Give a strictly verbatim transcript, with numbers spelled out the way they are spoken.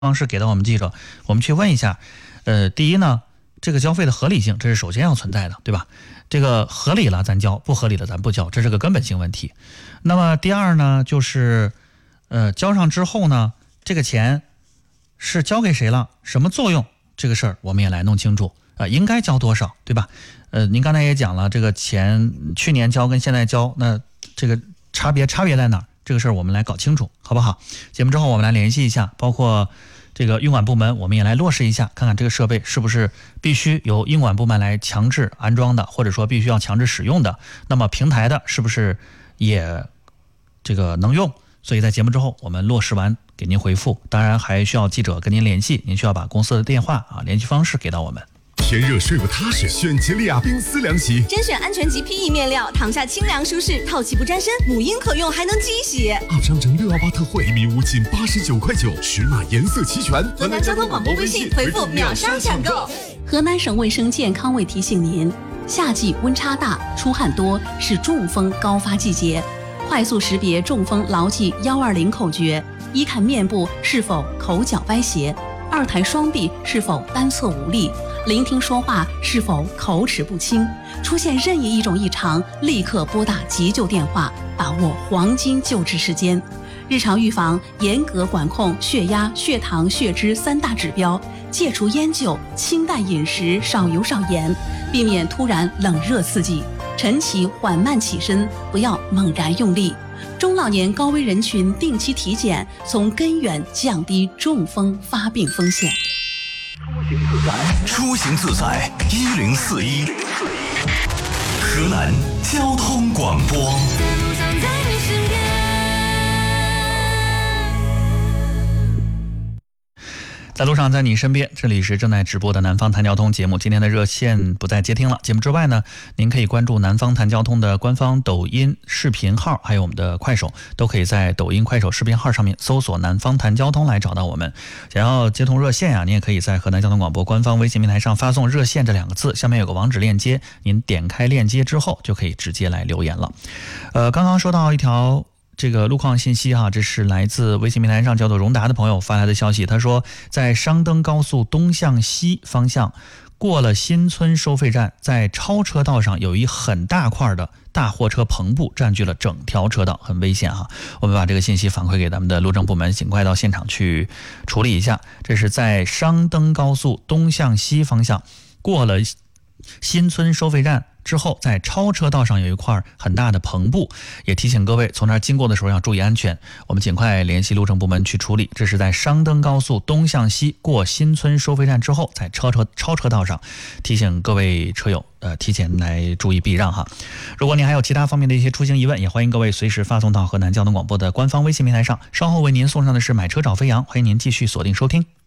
方式给到我们记者，我们去问一下，呃，第一呢，这个交费的合理性，这是首先要存在的，对吧？这个合理了咱交，不合理的咱不交，这是个根本性问题。那么第二呢，就是呃，交上之后呢，这个钱是交给谁了，什么作用，这个事儿我们也来弄清楚啊、呃，应该交多少，对吧？呃，您刚才也讲了，这个钱去年交跟现在交，那这个差别差别在哪儿？这个事儿我们来搞清楚，好不好？节目之后我们来联系一下，包括这个运管部门，我们也来落实一下，看看这个设备是不是必须由运管部门来强制安装的，或者说必须要强制使用的。那么平台的是不是也这个能用？所以在节目之后我们落实完给您回复，当然还需要记者跟您联系，您需要把公司的电话啊联系方式给到我们。 天热睡不踏实，选吉利亚冰丝凉席， 甄选安全级 P E 面料，躺下清凉舒适，透气不沾身，母婴可用还能机洗。 二商城六幺八特惠，一米五仅八十九块九，尺码颜色齐全。 河南交通广播微信回复秒杀抢购。 河南省卫生健康委提醒您，夏季温差大，出汗多是中风高发季节，快速识别中风，牢记幺二零口诀：一看面部是否口角歪斜，二抬双臂是否单侧无力，聆听说话是否口齿不清，出现任意一种异常，立刻拨打急救电话，把握黄金救治时间。日常预防，严格管控血压、血糖、血脂三大指标，戒除烟酒，清淡饮食，少油少盐，避免突然冷热刺激。晨起缓慢起身，不要猛然用力。中老年高危人群定期体检，从根源降低中风发病风险。 出行自在一零四一，河南交通广播。 在路上，在你身边，这里是正在直播的南方谈交通节目。今天的热线不再接听了。节目之外呢，您可以关注南方谈交通的官方抖音视频号，还有我们的快手，都可以在抖音、快手视频号上面搜索南方谈交通来找到我们。想要接通热线啊，您也可以在河南交通广播官方微信平台上发送热线这两个字，下面有个网址链接，您点开链接之后就可以直接来留言了。呃，刚刚说到一条这个路况信息哈，这是来自微信平台上叫做荣达的朋友发来的消息。他说，在商登高速东向西方向过了新村收费站，在超车道上有一很大块的大货车篷布占据了整条车道，很危险哈。我们把这个信息反馈给咱们的路政部门，尽快到现场去处理一下。这是在商登高速东向西方向过了新村收费站之后，在超车道上有一块很大的篷布，也提醒各位从那儿经过的时候要注意安全。我们尽快联系路政部门去处理。这是在商登高速东向西过新村收费站之后，在超车超车道上，提醒各位车友呃提前来注意避让哈。如果您还有其他方面的一些出行疑问，也欢迎各位随时发送到河南交通广播的官方微信平台上。稍后为您送上的是买车找飞扬，欢迎您继续锁定收听。